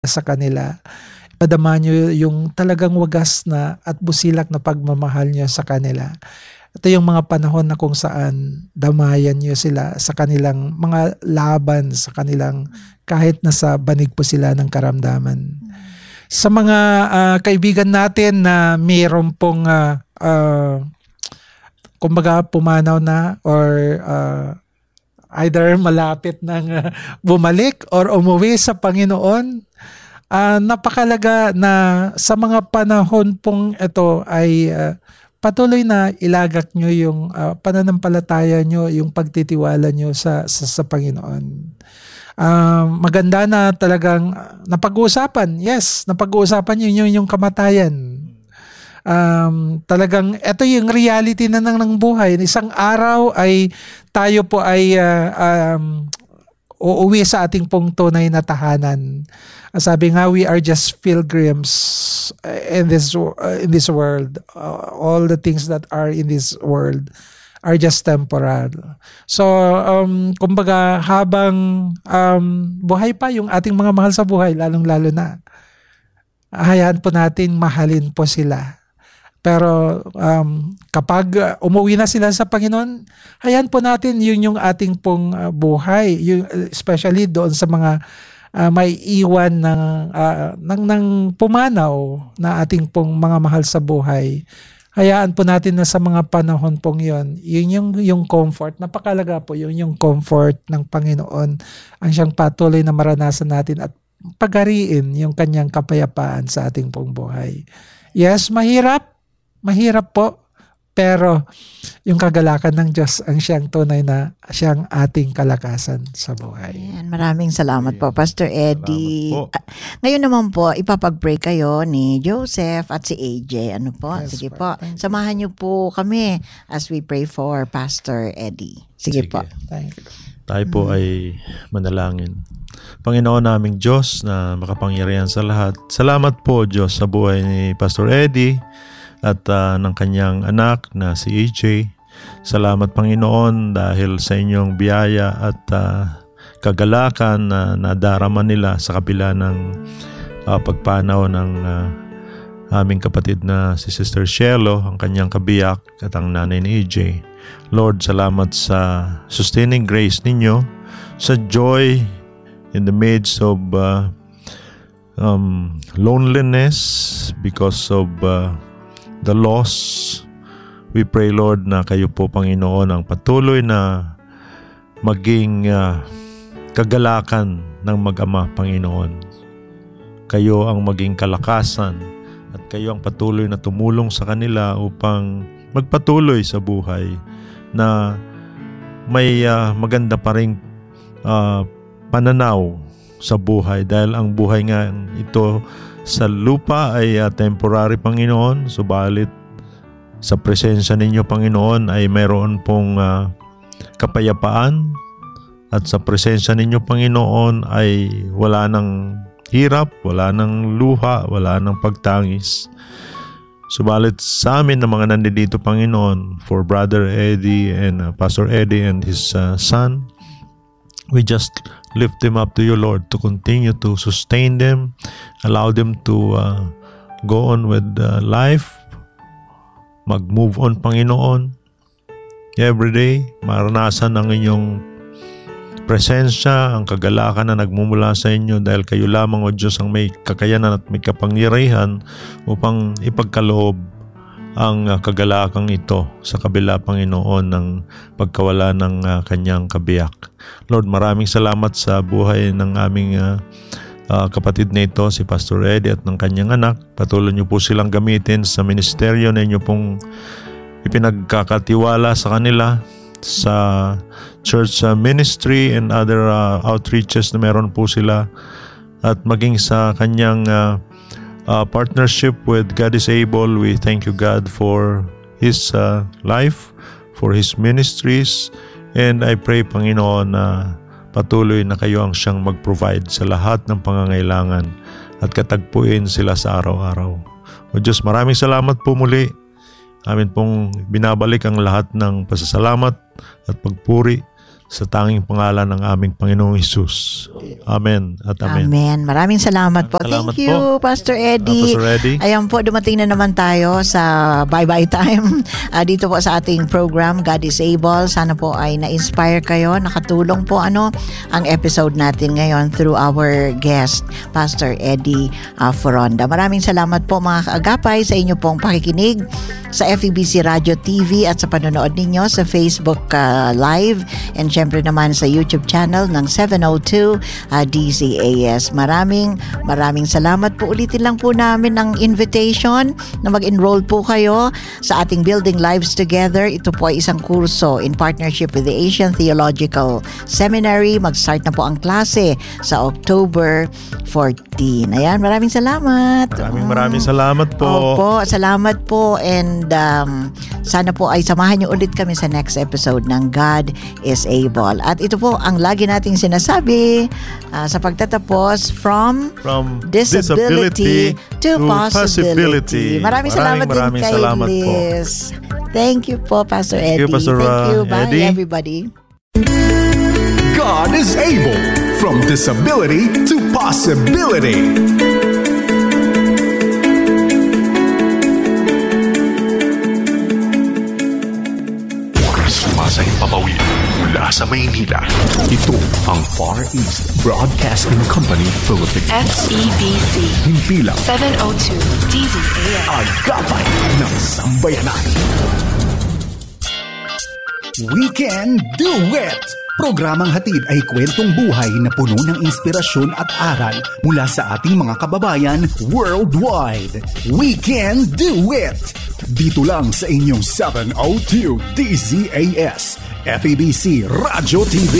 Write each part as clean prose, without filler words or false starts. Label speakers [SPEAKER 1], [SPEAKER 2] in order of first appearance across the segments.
[SPEAKER 1] sa kanila. Padama nyo yung talagang wagas na at busilak na pagmamahal nyo sa kanila. Ito yung mga panahon na kung saan damayan nyo sila sa kanilang mga laban, sa kanilang kahit nasa banig po sila ng karamdaman. Sa mga kaibigan natin na mayroon pong kumbaga pumanaw na or either malapit ng bumalik or umuwi sa Panginoon, napakalaga na sa mga panahon pong ito ay patuloy na ilagak nyo yung pananampalataya nyo, yung pagtitiwala nyo sa Panginoon. Maganda na talagang napag-uusapan. Yes, napag-uusapan yung kamatayan. Talagang ito yung reality na ng buhay. Isang araw ay tayo po ay uuwi sa ating pong tunay na tahanan. Sabi nga, we are just pilgrims in this world. All the things that are in this world are just temporal. So, kumbaga, habang buhay pa yung ating mga mahal sa buhay, lalong-lalo na, hayaan po natin mahalin po sila. Pero kapag umuwi na sila sa Panginoon, hayaan po natin yun yung ating pong buhay, especially doon sa mga may iwan ng pumanaw na ating pong mga mahal sa buhay. Hayaan po natin na sa mga panahon pong yun yung comfort, napakalaga po yung comfort ng Panginoon ang siyang patuloy na maranasan natin at pagariin yung kanyang kapayapaan sa ating pong buhay. Yes, mahirap po, pero yung kagalakan ng Diyos ang siyang tunay na siyang ating kalakasan sa buhay.
[SPEAKER 2] Ayan, maraming salamat po, Pastor Eddie. Ngayon naman po, ipapag-pray kayo ni Joseph at si AJ. Ano po?
[SPEAKER 1] Yes,
[SPEAKER 2] Sige po. Samahan niyo po kami as we pray for Pastor Eddie. Sige po.
[SPEAKER 1] Thank you.
[SPEAKER 3] Tayo po ay manalangin. Panginoon naming Diyos na makapangyarihan sa lahat. Salamat po, Diyos, sa buhay ni Pastor Eddie at ng kanyang anak na si AJ. Salamat, Panginoon, dahil sa inyong biyaya at kagalakan na nadarama nila sa kabila ng pagpanaw ng aming kapatid na si Sister Shelo, ang kanyang kabiyak at ang nanay ni AJ. Lord, salamat sa sustaining grace ninyo, sa joy in the midst of loneliness because of the loss. We pray, Lord, na kayo po, Panginoon, ang patuloy na maging kagalakan ng mag-ama, Panginoon. Kayo ang maging kalakasan at kayo ang patuloy na tumulong sa kanila upang magpatuloy sa buhay na may maganda pa ring pananaw sa buhay, dahil ang buhay nga ito sa lupa ay temporary, Panginoon. Subalit sa presensya ninyo, Panginoon, ay mayroon pong kapayapaan, at sa presensya ninyo, Panginoon, ay wala ng hirap, wala ng luha, wala ng pagtangis. Subalit sa amin na mga nandito, Panginoon, for Brother Eddie and Pastor Eddie and his son, we just lift them up to you, Lord, to continue to sustain them, allow them to go on with life, mag-move on, Panginoon. Every day, maranasan ang inyong presensya, ang kagalakan na nagmumula sa inyo, dahil kayo lamang, O Diyos, ang may kakayanan at may kapangyarihan upang ipagkaloob ang kagalakang ito sa kabila, Panginoon, ng pagkawala ng kanyang kabiyak. Lord, maraming salamat sa buhay ng aming kapatid na ito, si Pastor Eddie at ng kanyang anak. Patuloy niyo po silang gamitin sa ministeryo na inyo pong ipinagkakatiwala sa kanila, sa church ministry and other outreaches na meron po sila, at maging sa kanyang partnership with God is Able. We thank you, God, for his life, for his ministries, and I pray, Panginoon, na patuloy na kayo ang siyang mag-provide sa lahat ng pangangailangan at katagpuin sila sa araw-araw. O Diyos, maraming salamat po muli. Amin pong binabalik ang lahat ng pasasalamat at pagpuri sa tanging pangalan ng aming Panginoong Hesus. Amen at amen.
[SPEAKER 2] Amen. Maraming salamat po.
[SPEAKER 3] Salamat
[SPEAKER 2] Thank you,
[SPEAKER 3] po.
[SPEAKER 2] Pastor Eddie.
[SPEAKER 3] Pastor Eddie.
[SPEAKER 2] Ayan po, dumating na naman tayo sa bye-bye time dito po sa ating program, God is Able. Sana po ay na-inspire kayo, nakatulong po ang episode natin ngayon through our guest, Pastor Eddie Foronda. Maraming salamat po mga kaagapay sa inyo pong pakikinig sa FEBC Radio TV at sa panonood ninyo sa Facebook Live and syempre naman sa YouTube channel ng 702 DZAS. Maraming salamat po. Ulitin lang po namin ang invitation na mag-enroll po kayo sa ating Building Lives Together. Ito po ay isang kurso in partnership with the Asian Theological Seminary. Mag-start na po ang klase sa October 14. Ayan, maraming salamat.
[SPEAKER 3] Maraming salamat po.
[SPEAKER 2] Opo, salamat po and sana po ay samahan niyo ulit kami sa next episode ng God is Able. At ito po ang lagi nating sinasabi sa pagtatapos from disability to possibility. Maraming salamat din kay Liz. Thank you po, Pastor Eddie.
[SPEAKER 3] Thank you, Pastor
[SPEAKER 2] Bye,
[SPEAKER 3] Eddie.
[SPEAKER 2] everybody.
[SPEAKER 4] God is able. From disability to possibility.
[SPEAKER 5] Sa Himpapawid mula sa Maynila.
[SPEAKER 4] Ito ang Far East Broadcasting Company Philippines.
[SPEAKER 6] FEBC.
[SPEAKER 4] Himpilang
[SPEAKER 6] 702 DZAS.
[SPEAKER 4] Agapay ng Sambayanan. We Can Do It! Programang hatid ay kwentong buhay na puno ng inspirasyon at aral mula sa ating mga kababayan worldwide. We Can Do It! Dito lang sa inyong 702 DZAS, FEBC Radio TV.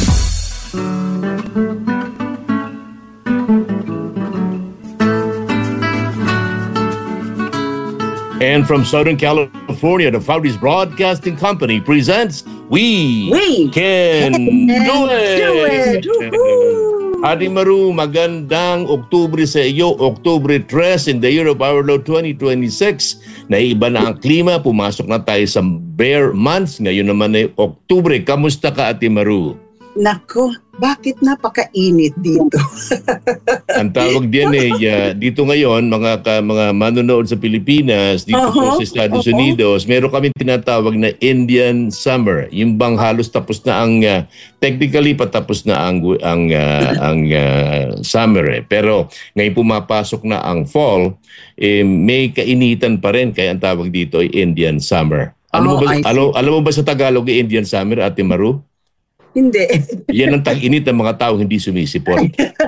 [SPEAKER 7] And from Southern California, the Far East Broadcasting Company presents We Can Do It! Ate Maru, magandang Oktubre sa iyo. Oktubre 3 in the year of our Lord 2026. Naiba na ang klima. Pumasok na tayo sa bear months. Ngayon naman ay Oktubre. Kamusta ka, Ate Maru?
[SPEAKER 8] Nako, bakit napakainit dito?
[SPEAKER 7] Ang tawag din dito ngayon, mga manonood sa Pilipinas, dito po sa Estados Unidos, meron kami tinatawag na Indian Summer. Yung bang halos tapos na ang, technically patapos na ang summer. Pero ngayon pumapasok na ang fall, may kainitan pa rin, kaya ang tawag dito ay Indian Summer. Alam mo ba sa Tagalog ay Indian Summer, Ate Maru?
[SPEAKER 8] Hindi.
[SPEAKER 7] Yan ang tag-init ng mga tao hindi sumisipot.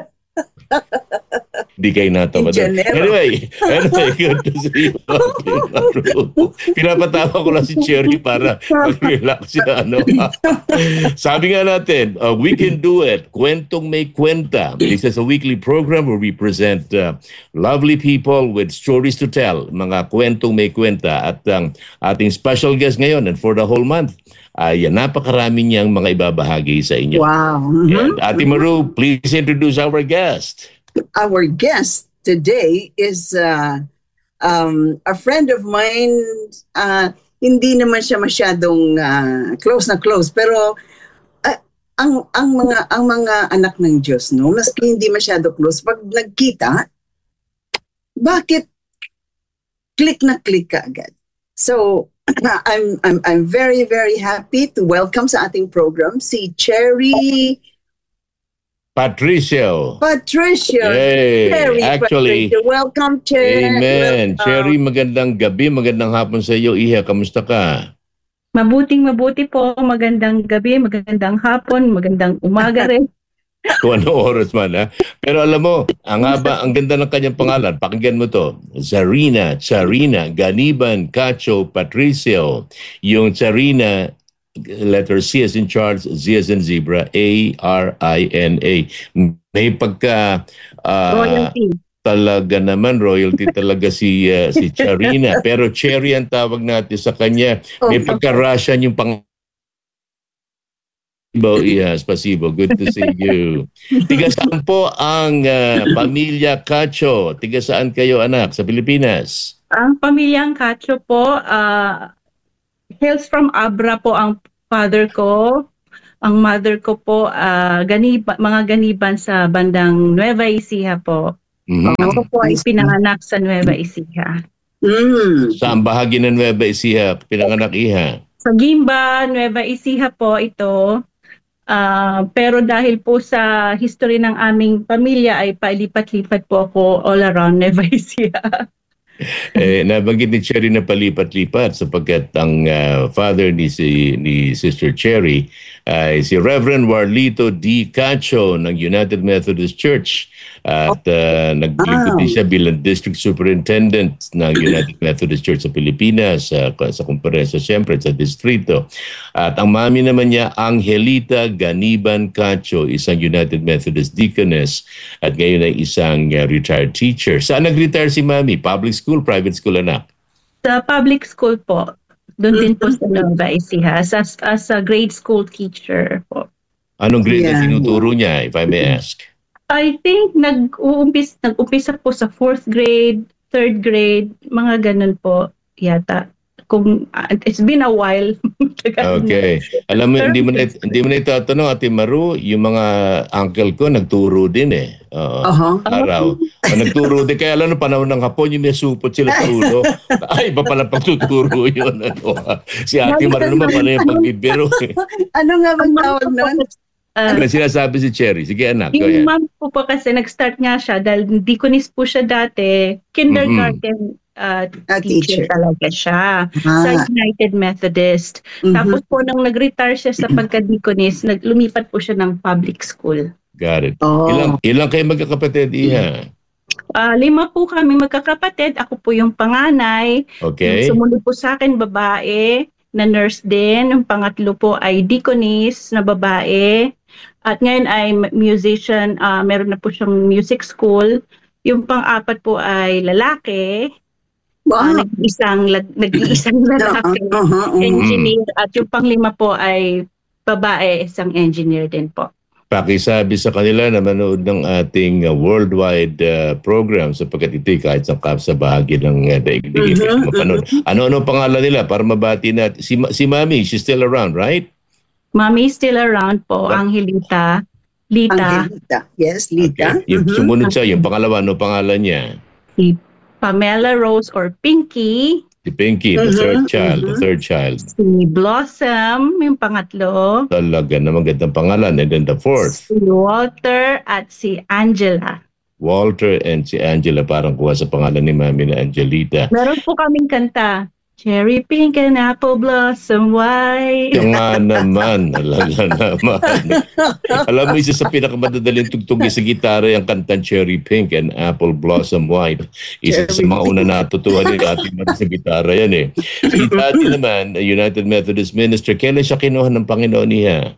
[SPEAKER 7] Hindi kayo natawa doon. Anyway, good to see you. Pinapatawa ko lang si Cherry para mag-relax siya. Sabi nga natin, we can do it. Kwentong may kwenta. This is a weekly program where we present lovely people with stories to tell. Mga kwentong may kwenta. At ating special guest ngayon and for the whole month, napakarami niyang mga ibabahagi sa inyo.
[SPEAKER 8] Wow.
[SPEAKER 7] And Ate Maru, please introduce our guest.
[SPEAKER 8] Our guest today is a friend of mine. Hindi naman siya masyadong close na close, pero ang mga anak ng Diyos, no, maski hindi masyado close, pag nagkita, bakit click na click ka agad? So I'm very, very happy to welcome sa ating program si Cherry
[SPEAKER 7] Patricio.
[SPEAKER 8] Yay. Cherry
[SPEAKER 7] Actually,
[SPEAKER 8] Patricio. Welcome, Cherry.
[SPEAKER 7] Amen. Cherry, magandang gabi, magandang hapon sa iyo. Iha, kamusta ka?
[SPEAKER 9] Mabuti po. Magandang gabi, magandang hapon, magandang umaga rin.
[SPEAKER 7] Kung ano oras man, ha? Pero alam mo, ang ganda ng kanyang pangalan. Pakinggan mo to. Charina, Ganiban, Cacho, Patricio. Yung Charina, letter C as in Charles, Z as in Zebra, A-R-I-N-A. May pagka...
[SPEAKER 9] Royalty.
[SPEAKER 7] Talaga naman, royalty talaga si Charina. Pero Cherry ang tawag natin sa kanya. May pagka-Russian yung Yes, pasibo. Good to see you. Tiga saan po ang pamilya Cacho? Tiga saan kayo, anak, sa Pilipinas?
[SPEAKER 9] Ang pamilyang Cacho po, hails from Abra po ang father ko. Ang mother ko po, mga ganiban sa bandang Nueva Ecija po. Ako po ay pinanganak sa Nueva Ecija.
[SPEAKER 7] Saan bahagi ng Nueva Ecija pinanganak, Iha?
[SPEAKER 9] Sa Gimba, Nueva Ecija po ito. Pero dahil po sa history ng aming pamilya ay pailipat-lipat po ako all around Nueva Ecija.
[SPEAKER 7] Nabanggit ni Cherry na palipat-lipat sapagkat ang father ni Sister Cherry ay si Reverend Warlito D. Cacho ng United Methodist Church at naglingkod din siya bilang District Superintendent ng United Methodist Church sa Pilipinas sa konferensya siyempre sa distrito. At ang mami naman niya, Angelita Ganiban Cacho, isang United Methodist Deaconess at ngayon ay isang retired teacher. Saan nag-retire si mami? Public school, private school, anak?
[SPEAKER 9] Sa public school po. Doon din po sa Nueva Ecija as a grade school teacher po.
[SPEAKER 7] Anong grade na tinuturo niya, if I may ask?
[SPEAKER 9] I think nag-umpisa po sa 4th grade, 3rd grade, mga ganun po yata. It's been a while.
[SPEAKER 7] Okay. Alam mo, hindi mo na itatanong, Ate Maru, yung mga uncle ko nagturo din eh. Araw. Nagturo din. Kaya alam, panahon ng hapon, yung may supot sila sa ulo. Ay, iba pala pagtuturo yun. Si Ate Maru naman pala yung pagbibiro.
[SPEAKER 8] Ano nga bang tawag nun?
[SPEAKER 7] Ano sinasabi si Cherry? Sige anak, go ahead.
[SPEAKER 9] Yung mom po kasi nag-start nga siya dahil deaconess po siya dati. Kindergarten teacher talaga siya sa United Methodist. Tapos po nang nag-retire siya sa pagka-deaconess, lumipat po siya ng public school.
[SPEAKER 7] Got it. Ilang kayo magkakapatid, Iha?
[SPEAKER 9] 5 po kami magkakapatid. Ako po yung panganay.
[SPEAKER 7] Okay.
[SPEAKER 9] Yung sumunod po sa akin, babae na nurse din. Yung pangatlo po ay deaconess na babae. At ngayon ay musician. Meron na po siyang music school. Yung pang-apat po ay lalaki.
[SPEAKER 8] Wow.
[SPEAKER 9] Nag-iisang lalaki, engineer. At yung pang-5 po ay babae, isang engineer din po.
[SPEAKER 7] Pakisabi sa kanila na manood ng ating worldwide program sapagkat ito'y kahit sa bahagi ng daigdig. Ano pangalan nila para mabati natin? Si Mami, she's still around, right?
[SPEAKER 9] Mami is still around po, Angelita. Lita.
[SPEAKER 8] Yes, Lita.
[SPEAKER 7] Okay. Yung sumunod siya, yung pangalawa, ano pangalan niya?
[SPEAKER 9] Si Pamela Rose or Pinky.
[SPEAKER 7] Si Pinky, the third child.
[SPEAKER 9] Si Blossom, yung pangatlo.
[SPEAKER 7] Talaga naman gandang pangalan. And then the fourth.
[SPEAKER 9] Si Walter at si Angela.
[SPEAKER 7] Walter and si Angela, parang kuha sa pangalan ni Mami na Angelita.
[SPEAKER 9] Meron po kaming kanta. Cherry pink and apple blossom white.
[SPEAKER 7] Yung nga naman, talaga naman. Alam mo, isa sa pinakamadaling tugtugin sa gitara yung kantang Cherry Pink and Apple Blossom White. Isa sa mga una natutuwa ni ating sa gitara yan eh. Si Daddy naman, United Methodist Minister, kailan siya kinuha ng Panginoon niya?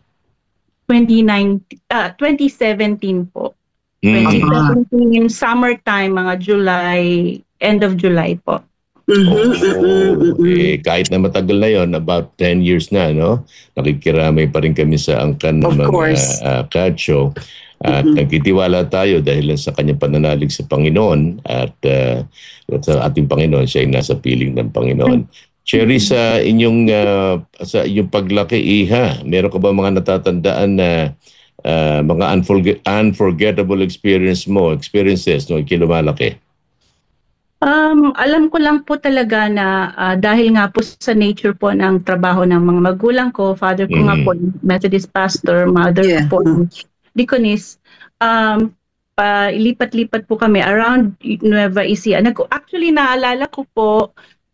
[SPEAKER 9] 2017 po. 2017 summertime, mga July, end of July po.
[SPEAKER 7] Kahit na matagal na yon, about 10 years na, no? Nakikiramay pa rin kami sa angkan ng mga Cacho. At nagtitiwala tayo dahil sa kanyang pananalig sa Panginoon at sa ating Panginoon, siya ay nasa piling ng Panginoon. Cherry, sa inyong paglaki, Iha, meron ka ba mga natatandaan na mga unforgettable experiences, no, kilumalaki?
[SPEAKER 9] Alam ko lang po talaga na dahil nga po sa nature po ng trabaho ng mga magulang ko, father ko nga po Methodist pastor, mother ko po deaconess, ilipat-lipat po kami around Nueva Ecija. Actually, naalala ko po,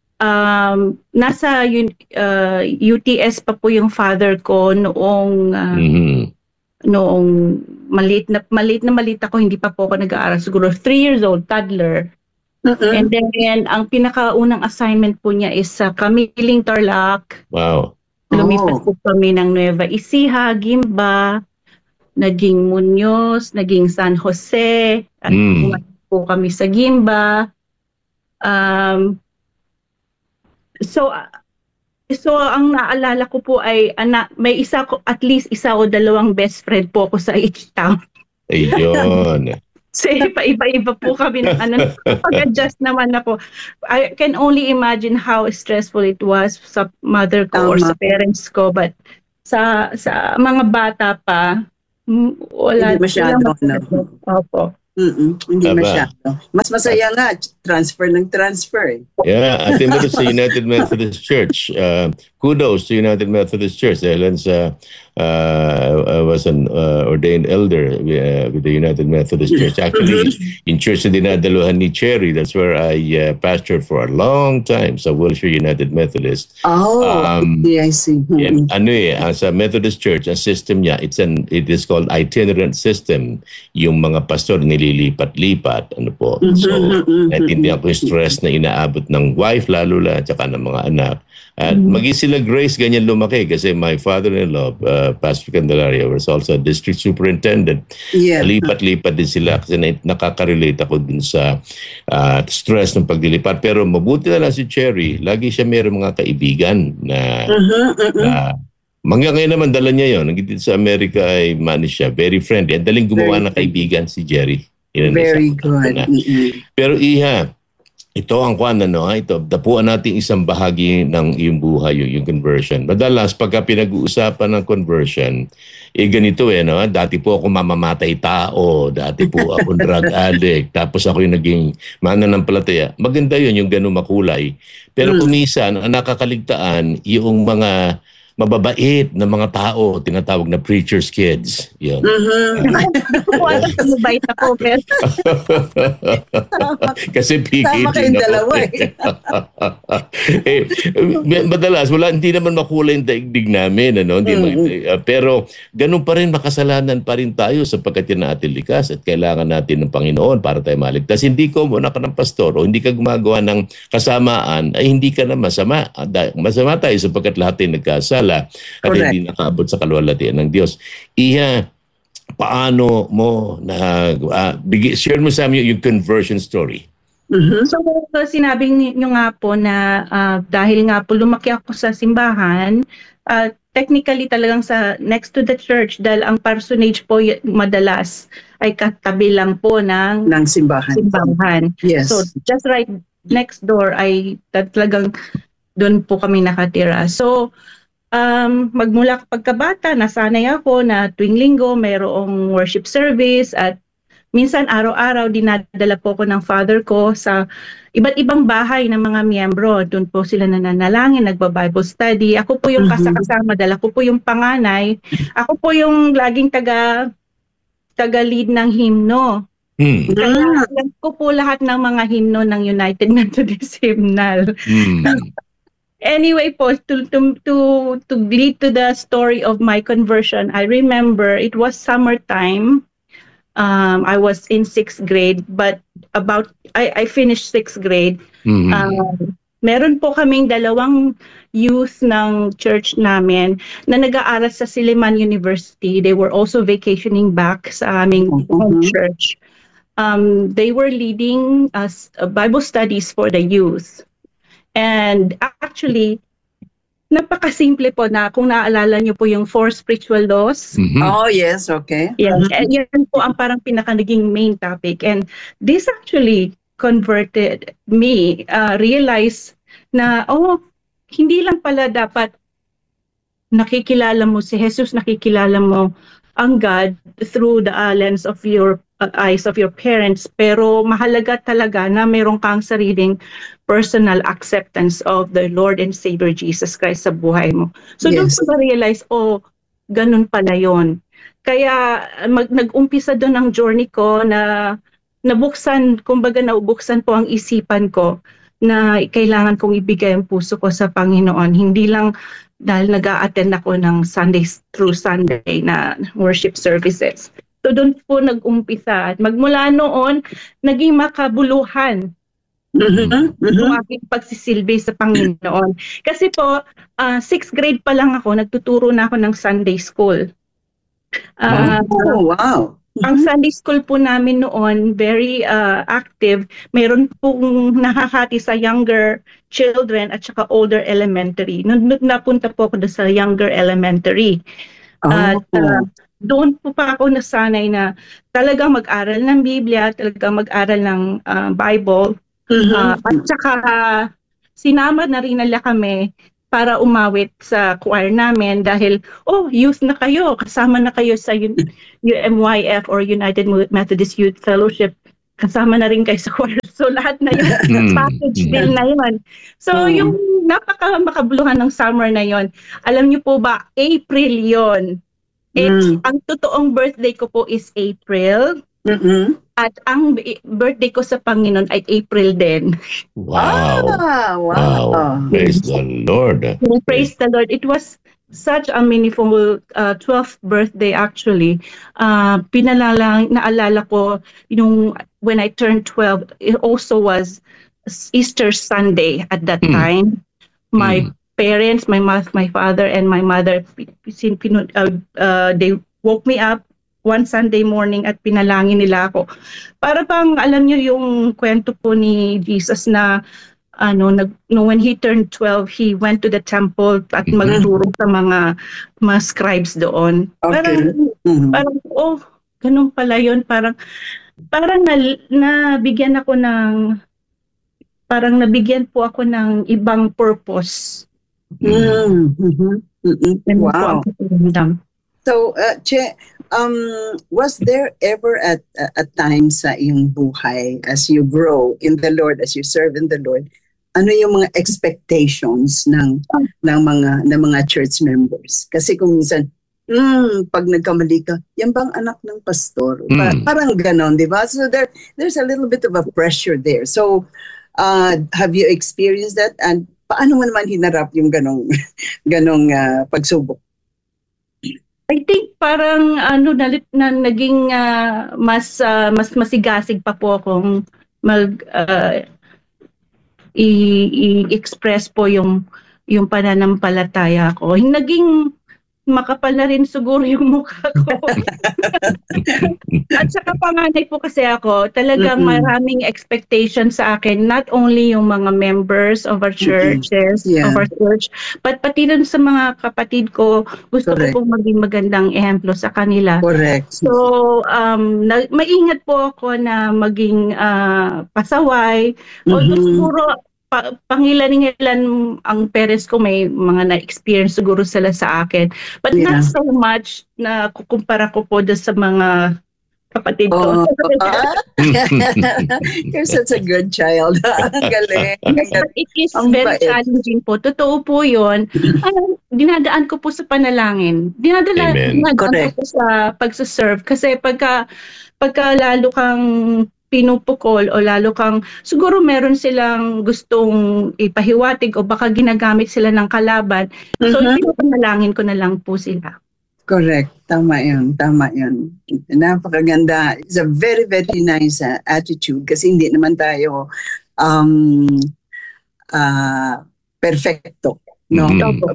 [SPEAKER 9] nasa UTS pa po yung father ko noong maliit ako, hindi pa po ako nag-aaral, siguro 3 years old, toddler. And then, ang pinakaunang assignment po niya is sa Kamiling, Tarlac.
[SPEAKER 7] Wow.
[SPEAKER 9] Lumipat po kami ng Nueva Ecija, Gimba, naging Muñoz, naging San Jose, at po kami sa Gimba. So ang naalala ko po ay may at least isa o dalawang best friend po ako sa each town.
[SPEAKER 7] Ayun.
[SPEAKER 9] So, iba-iba po kami ng pag-adjust naman ako. I can only imagine how stressful it was sa mother ko or sa parents ko. But sa mga bata pa, wala.
[SPEAKER 8] Hindi masyado, no?
[SPEAKER 9] Opo.
[SPEAKER 8] Hindi masyado. Mas masaya nga, transfer.
[SPEAKER 7] Yeah, Ate Maru sa United Methodist Church. Kudos to United Methodist Church. Dahil I was an ordained elder with the United Methodist Church. Actually, in church na dinadaluhan ni Cherry, that's where I pastored for a long time sa Wilshire United Methodist.
[SPEAKER 8] I see.
[SPEAKER 7] Sa Methodist Church, ang system niya, it is called itinerant system. Yung mga pastor nililipat-lipat, So, naintindihan ko yung stress na inaabot ng wife, lalo at saka ng mga anak. At maging sila Grace, ganyan lumaki kasi my father-in-law, Pastor Candelaria, was also a district superintendent.
[SPEAKER 8] Yeah.
[SPEAKER 7] Lipat-lipat din sila kasi nakaka-relate ako dun sa stress ng paglilipat. Pero mabuti na lang si Cherry, lagi siya mayroong mga kaibigan na ngayon naman dala niya yun. Nagiging sa Amerika ay siya, very friendly. At daling gumawa ng kaibigan si Jerry.
[SPEAKER 8] Very good.
[SPEAKER 7] Pero Iha, ito ang ito, dapuan natin isang bahagi ng iyong buhay, yung conversion. Madalas, pagka pinag-uusapan ng conversion, ganito no? Dati po ako mamamatay tao, dati po ako drug addict, tapos ako yung naging mananampalataya. Maganda yun, yung ganun makulay. Pero kumisan, ang nakakaligtaan, yung mga mababait na mga tao, tinatawag na preacher's kids. Yan.
[SPEAKER 9] Mabait ako, pero
[SPEAKER 7] kasi pigil din ako. Madalas, hindi naman makulay yung daigdig namin. Pero ganun pa rin, makasalanan pa rin tayo sapagkat yan natin likas at kailangan natin ng Panginoon para tayo maligtas. Hindi ko muna ka ng pastor o hindi ka gumagawa ng kasamaan, ay hindi ka na masama. Masama tayo sapagkat lahat ay nagkasala at hindi nakaabot sa kaluwalhatian ng Diyos. Iha, paano mo share mo sa amin yung conversion story?
[SPEAKER 9] So sinabi niyo nga po na dahil nga po lumaki ako sa simbahan, technically talagang sa next to the church, dahil ang parsonage po madalas ay katabi lang po ng simbahan.
[SPEAKER 8] Yes.
[SPEAKER 9] So just right next door ay talagang doon po kami nakatira. So magmula pagkabata, nasanay ako na tuwing linggo mayroong worship service at minsan araw-araw dinadala po ko ng father ko sa iba't ibang bahay ng mga miyembro. Doon po sila nananalangin, nagba-Bible study. Ako po yung kasama, dala ko po yung panganay. Ako po yung laging taga-lead ng himno. Kaya alam ko po lahat ng mga himno ng United Methodist Hymnal. Anyway po, to lead to the story of my conversion, I remember it was summertime. I was in 6th grade, but I finished 6th grade. Meron po kaming dalawang youth ng church namin na nag-aaral sa Silliman University. They were also vacationing back sa aming home church. They were leading Bible studies for the youth. And actually, napakasimple po na kung naaalala niyo po yung 4 spiritual laws.
[SPEAKER 8] Oh, yes, okay.
[SPEAKER 9] Yes, and yan po ang parang pinaka-naging main topic. And this actually converted me, realize na, hindi lang pala dapat nakikilala mo si Jesus, nakikilala mo ang God through the lens of your eyes of your parents, pero mahalaga talaga na meron kang sariling personal acceptance of the Lord and Savior Jesus Christ sa buhay mo. So doon ko na-realize, ganun pala yon. Kaya nag-umpisa doon ang journey ko na nabuksan po ang isipan ko na kailangan kong ibigay ang puso ko sa Panginoon. Hindi lang dahil nag-a-attend ako ng Sunday through Sunday na worship services. So doon po nag-umpisa at magmula noon, naging makabuluhan yung aking pagsisilbi sa Panginoon. Kasi po, 6th grade pa lang ako, nagtuturo na ako ng Sunday school.
[SPEAKER 8] Wow!
[SPEAKER 9] Ang Sunday school po namin noon, very active. Meron pong nakakati sa younger children at saka older elementary. Napunta po ako sa younger elementary. Doon po pa ako nasanay na talagang mag-aral ng Biblia, talagang mag-aral ng Bible. At saka sinama na rin nila kami para umawit sa choir namin dahil, youth na kayo, kasama na kayo sa UMYF or United Methodist Youth Fellowship, kasama na rin kayo sa choir. So lahat na yun, package deal na yun. So yung napaka-makabuluhan ng summer na yun, alam niyo po ba, April yun. Ang totoong birthday ko po is April. At ang birthday ko sa Panginoon ay April din.
[SPEAKER 7] Wow. Praise the Lord.
[SPEAKER 9] Praise the Lord. It was such a meaningful 12th birthday actually. Naalala ko when I turned 12, it also was Easter Sunday at that time. My parents, my father and my mother, they woke me up one Sunday morning at pinalangin nila ako. Para bang alam niyo yung kwento po ni Jesus na when he turned 12, he went to the temple at magturo sa mga scribes doon.
[SPEAKER 8] Okay.
[SPEAKER 9] Parang ganun pala yun. Parang nabigyan po ako ng ibang purpose.
[SPEAKER 8] Wow. So, Che, was there ever a time sa iyong buhay as you grow in the Lord, as you serve in the Lord, ano yung mga expectations ng mga church members? Kasi kung minsan, pag nagkamali ka, yan bang anak ng pastor? Parang ganon, di ba? So there's a little bit of a pressure there. So, have you experienced that? And paano mo naman hinarap yung ganong pagsubok?
[SPEAKER 9] I think parang naging mas masigasig pa po akong i-express po yung pananampalataya ko. Naging makapal na rin siguro yung mukha ko. At saka panganay po kasi ako, talagang maraming expectation sa akin, not only yung mga members of our churches, of our church, but pati rin sa mga kapatid ko, gusto ko pong maging magandang ehemplo sa kanila.
[SPEAKER 8] Correct.
[SPEAKER 9] So, maingat po ako na maging pasaway. Although siguro, pangilan-ngilan ang parents ko, may mga na-experience siguro sila sa akin. But not so much na kukumpara ko po sa mga kapatid ko.
[SPEAKER 8] You're such a good child. Galing.
[SPEAKER 9] But it is very challenging po. Totoo po yun. Dinadaan ko po sa panalangin. Dinadaan ko po sa pagsaserve. Kasi pagka lalo kang pinupukol o lalo kang, siguro meron silang gustong ipahiwatig o baka ginagamit sila ng kalaban. So, pinalangin ko na lang po sila.
[SPEAKER 8] Correct. Tama yun. Napakaganda. It's a very, very nice attitude kasi hindi naman tayo perfecto. No?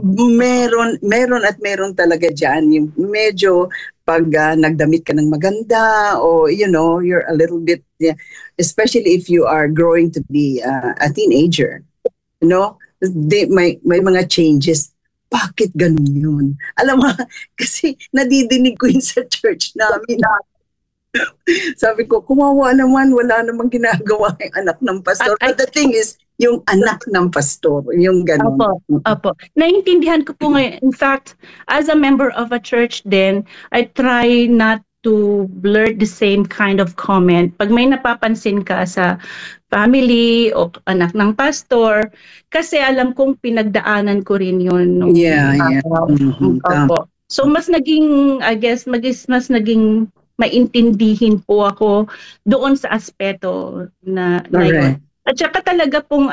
[SPEAKER 8] Meron talaga dyan. Yung medyo pag nagdamit ka ng maganda o you're a little bit, especially if you are growing to be a teenager, may mga changes. Bakit ganun yun? Alam mo, kasi nadidinig ko yun sa church namin. Sabi ko, kumawa naman, wala namang ginagawa yung anak ng pastor. But the thing is, yung anak ng pastor, yung ganun.
[SPEAKER 9] Opo. Naintindihan ko po ngayon. In fact, as a member of a church then, I try not to blurt the same kind of comment. Pag may napapansin ka sa family o anak ng pastor, kasi alam kong pinagdaanan ko rin yun. Opo. So mas naging, I guess, mas naging maintindihin po ako doon sa aspeto na yun. At saka talaga pong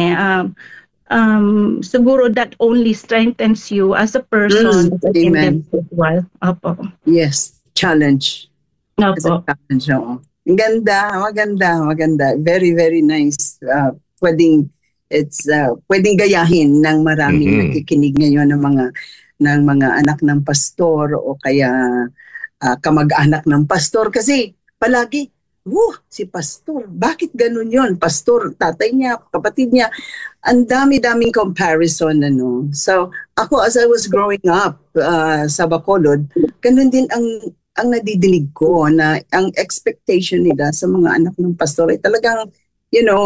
[SPEAKER 9] siguro that only strengthens you as a person.
[SPEAKER 8] Amen.
[SPEAKER 9] Opo.
[SPEAKER 8] Yes, challenge.
[SPEAKER 9] Opo.
[SPEAKER 8] Challenge, oo. Maganda. Very, very nice. Pwedeng gayahin ng maraming nakikinig ngayon ng mga anak ng pastor o kaya kamag-anak ng pastor kasi palagi si pastor, bakit ganun yon? Pastor, tatay niya, kapatid niya, ang dami-daming comparison, So, ako as I was growing up sa Bacolod, ganun din ang nadidinig ko na ang expectation nila sa mga anak ng pastor ay talagang,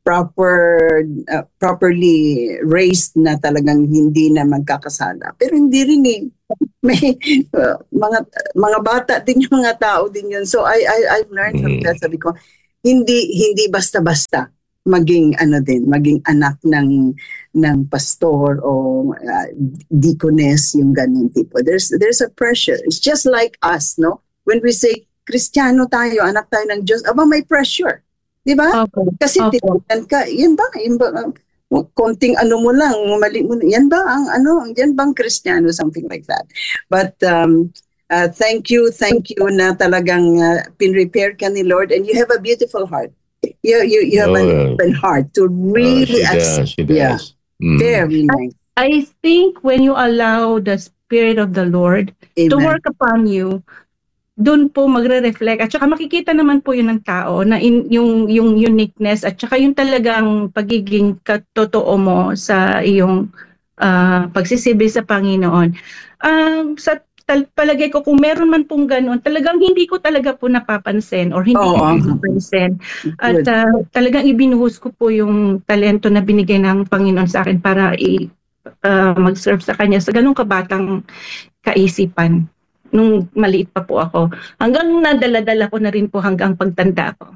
[SPEAKER 8] properly raised na talagang hindi na magkakasala. Pero hindi rin eh. May mga bata din yung mga tao din yun. So I've learned from that. Sabi ko, hindi basta-basta maging anak ng pastor o deaconess, yung ganun tipo. There's a pressure. It's just like us, no? When we say Kristiyano tayo, anak tayo ng Diyos, may pressure. Di ba? Okay. Kasi titignan ka, yan ba konting mo lang, mali mo, yan bang Kristiyano, something like that. But thank you na talagang pinrepair ka ni Lord, and you have a beautiful heart. You have an open heart to really accept.
[SPEAKER 7] She does.
[SPEAKER 8] Very nice.
[SPEAKER 9] I think when you allow the Spirit of the Lord to work upon you, doon po magre-reflect at saka makikita naman po yun ng tao na yung uniqueness at saka yung talagang pagiging katotoo mo sa iyong pagsisibig sa Panginoon. Sa palagay ko, kung meron man pong gano'n, talagang hindi ko talaga po napapansin or hindi ko napapansin. At talagang ibinuhos ko po yung talento na binigay ng Panginoon sa akin para mag-serve sa Kanya sa ganung kabatang kaisipan. Nung maliit pa po ako. Hanggang nadala-dala ko na rin po hanggang pagtanda ko.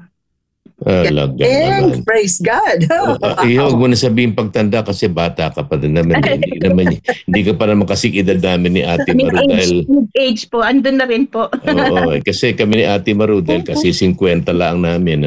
[SPEAKER 8] Praise God.
[SPEAKER 7] Huwag mo na sabihin pagtanda kasi bata ka pa din naman. Hindi ka pa naman kasing edad namin ni Ate Maru.
[SPEAKER 9] Mid-age po, andun na rin po.
[SPEAKER 7] Oo, kasi kami ni Ate Maru dahil kasi 50 lang namin.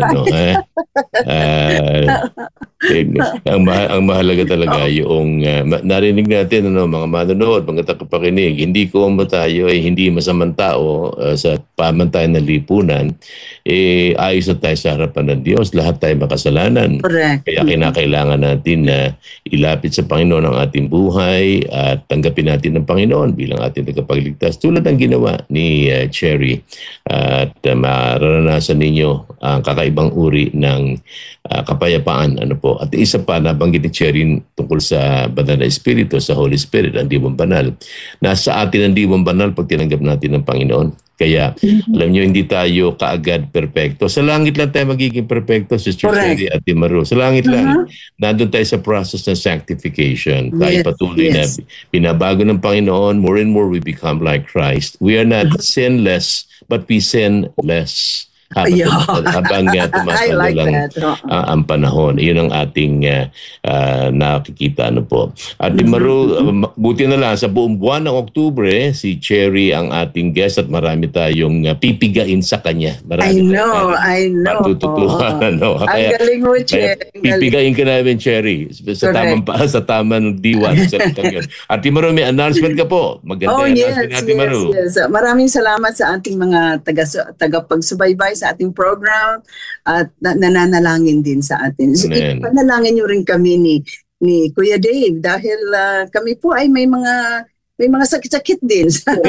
[SPEAKER 7] Ang mahalaga talaga yung narinig natin, mga manonood, mga tagapakinig, hindi ko tayo ay hindi masamang tao sa pamantayan ng lipunan, ayos na tayo sa harapan ng Diyos, lahat tayo makasalanan.
[SPEAKER 8] Correct.
[SPEAKER 7] Kaya kinakailangan natin na ilapit sa Panginoon ang ating buhay at tanggapin natin ng Panginoon bilang ating tagapagligtas. Tulad ng ginawa ni Cherry at mararanasan ninyo ang kakaibang uri ng kapayapaan. At isa pa, nabanggit ni Cherry tungkol sa banal na Espiritu, sa Holy Spirit, ang Diwang Banal. Nasa atin ang Diwang Banal pag tinanggap natin ng Panginoon. Kaya, alam nyo, hindi tayo kaagad perfecto. Sa langit lang tayo magiging perfecto, Sister Cherry at Maru. Sa langit lang. Nandun tayo sa process ng sanctification. Tayo patuloy na binabago ng Panginoon. More and more we become like Christ. We are not sinless, but we sin less. Habang tumatagal lang ang panahon. Iyon ang ating nakikita po. At Maru, buti na lang sa buong buwan ng Oktubre, si Cherry ang ating guest at marami tayong pipigain sa kanya.
[SPEAKER 8] I know.
[SPEAKER 7] Patututuhan.
[SPEAKER 8] Ang galing mo, Cherry.
[SPEAKER 7] Pipigain ka namin, Cherry. Sa tamang diwan. At Maru, may announcement ka po. Maganda announcement natin, Maru.
[SPEAKER 8] Yes. Maraming salamat sa ating mga tagapagsubaybay sa ating program at nananalangin din sa atin. So, ipanalangin niyo rin kami ni Kuya Dave dahil kami po ay may mga sakit-sakit din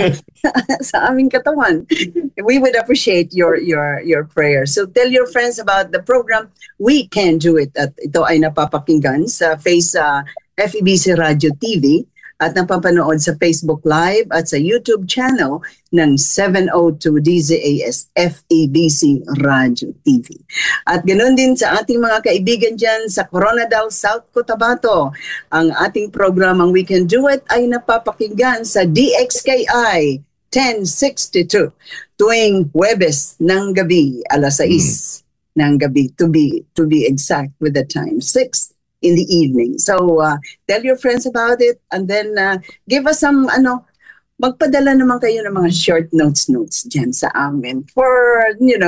[SPEAKER 8] sa aming katawan. We would appreciate your prayer. So tell your friends about the program. We Can Do It. At ito ay napapakinggan sa FEBC Radio TV at napapanood sa Facebook Live at sa YouTube channel ng 702 DZAS FEBC Radio TV. At ganoon din sa ating mga kaibigan dyan sa Coronadal, South Cotabato. Ang ating programang We Can Do It ay napapakinggan sa DXKI 1062 tuwing Huwebes ng gabi, alas 6 ng gabi, to be exact with the time, 6 in the evening. So, tell your friends about it and then give us some, magpadala naman kayo ng mga short notes dyan sa amin for,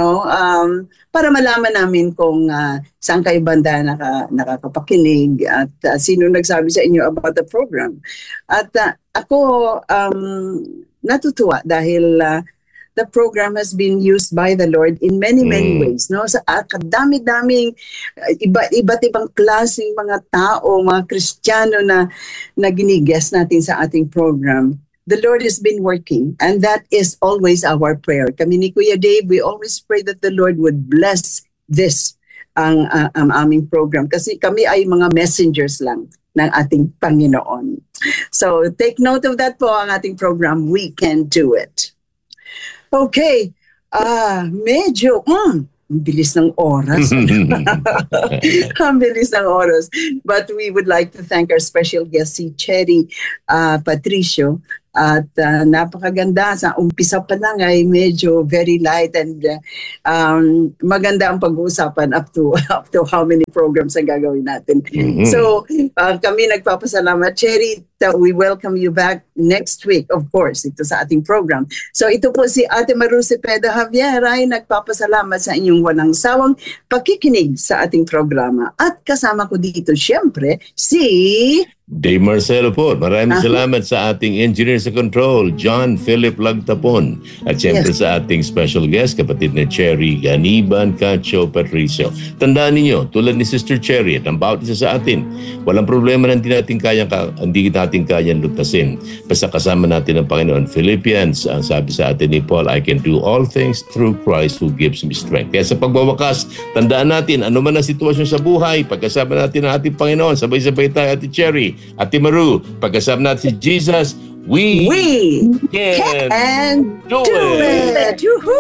[SPEAKER 8] para malaman namin kung saan kayo banda nakakapakinig at sino nagsabi sa inyo about the program. At ako, natutuwa dahil the program has been used by the Lord in many ways, no? Sa kadami-daming iba't ibang klaseng mga tao, mga Kristiyano na ginigest natin sa ating program. The Lord has been working, and that is always our prayer. Kami ni Kuya Dave, we always pray that the Lord would bless this ang aming program kasi kami ay mga messengers lang ng ating Panginoon. So take note of that po, ang ating program, We Can Do It. Okay, medyo Ang bilis ng oras. Ang bilis ng oras. But we would like to thank our special guest, si Cherry Patricio. At napakaganda. Sa umpisa pa lang ay medyo very light and maganda ang pag-uusapan up to how many programs ang gagawin natin. So kami nagpapasalamat. Cherry, we welcome you back next week, of course, ito sa ating program. So ito po si Ate Maru Cepeda Javier ay nagpapasalamat sa inyong walang sawang pakikinig sa ating programa. At kasama ko dito, syempre, si
[SPEAKER 7] Dave Marcelo po. Maraming salamat sa ating engineer sa control, John Philip Lagtapon. At siyempre sa ating special guest, kapatid na Cherry Ganiban Cacho Patricio. Tandaan ninyo, tulad ni Sister Cherry at ang bawat isa sa atin, walang problema na hindi natin kayang lutasin. Basta kasama natin ang Panginoon. Philippians, ang sabi sa atin ni Paul, I can do all things through Christ who gives me strength. Kaya sa pagwawakas, tandaan natin, ano man ang sitwasyon sa buhay, pagkasama natin ang ating Panginoon, sabay-sabay tayo, Ate Cherry, Ate Maru, pagkasama natin si Jesus, we can do it.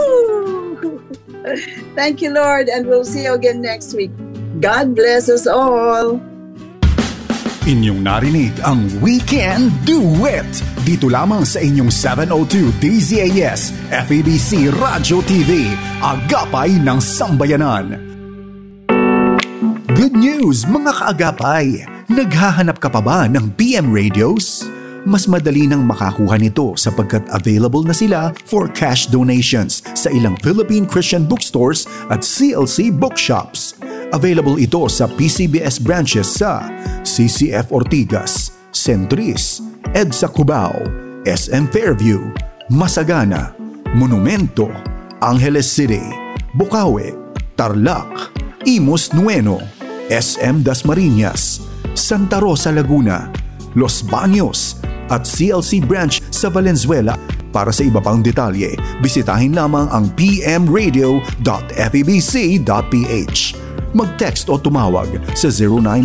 [SPEAKER 8] Thank you, Lord, and we'll see you again next week. God bless us all.
[SPEAKER 4] Inyong narinig ang We Can Do It dito lamang sa inyong 702 DZAS FEBC Radio TV, Agapay ng Sambayanan. Good news mga kaagapay! Naghahanap ka pa ba ng PM radios? Mas madali nang makakuha nito sapagkat available na sila for cash donations sa ilang Philippine Christian bookstores at CLC bookshops. Available ito sa PCBS branches sa CCF Ortigas, Centris, EDSA Cubao, SM Fairview, Masagana, Monumento, Angeles City, Bukawi, Tarlac, Imus Nueno, SM Dasmariñas, Santa Rosa Laguna, Los Baños at CLC branch sa Valenzuela. Para sa iba pang detalye, bisitahin lamang ang pmradio.febc.ph. Mag-text o tumawag sa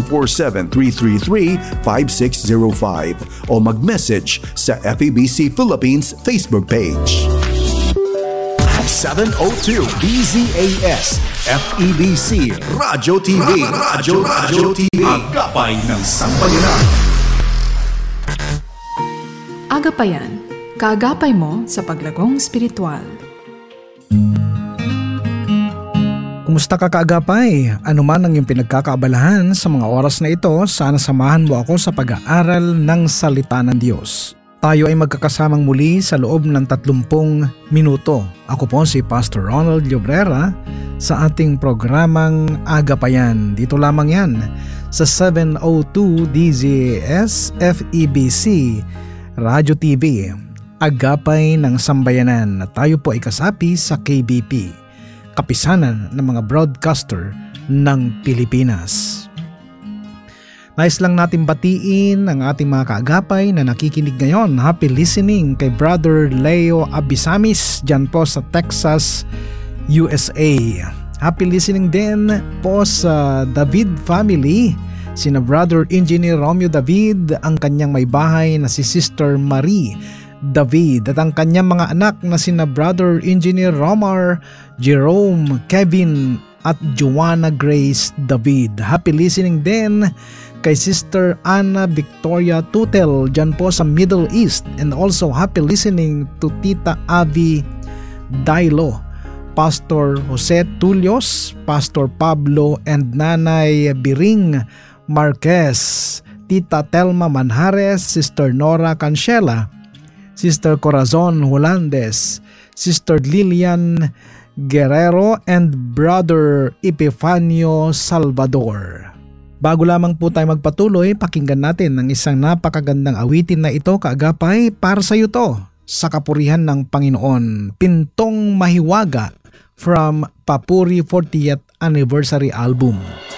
[SPEAKER 4] 0947-333-5605 o mag-message sa FEBC Philippines Facebook page. 702 DZAS FEBC Radio TV, Radio TV, Agapay ng Sambayanan.
[SPEAKER 10] Agapayan, kaagapay mo sa paglagong spiritual.
[SPEAKER 1] Kumusta ka kaagapay? Ano man ang iyong pinagkakaabalahan sa mga oras na ito, sana samahan mo ako sa pag-aaral ng salita ng Diyos. Tayo ay magkakasamang muli sa loob ng 30 minuto. Ako po si Pastor Ronald Llobrera sa ating programang Agapayan. Dito lamang yan sa 702 DZAS FEBC Radio TV, Agapay ng Sambayanan. Tayo po ay kasapi sa KBP, Kapisanan ng mga broadcaster ng Pilipinas. Nais lang natin batiin ang ating mga kaagapay na nakikinig ngayon. Happy listening kay Brother Leo Abisamis dyan po sa Texas, USA. Happy listening din po sa David family, sina Brother Engineer Romeo David, ang kanyang may bahay na si Sister Marie David at ang kanyang mga anak na sina Brother Engineer Romar, Jerome, Kevin at Joanna Grace David. Happy listening din kay Sister Anna Victoria Tutel dyan po sa Middle East, and also happy listening to Tita Avi Dailo, Pastor Jose Tulios, Pastor Pablo and Nanay Biring Marquez, Tita Telma Manjares, Sister Nora Cancela, Sister Corazon Holandes, Sister Lilian Guerrero and Brother Epifanio Salvador. Bago lamang po tayo magpatuloy, pakinggan natin ang isang napakagandang awitin na ito, kaagapay, para sa iyo to, sa kapurihan ng Panginoon, Pintong Mahiwaga from Papuri 40th Anniversary Album.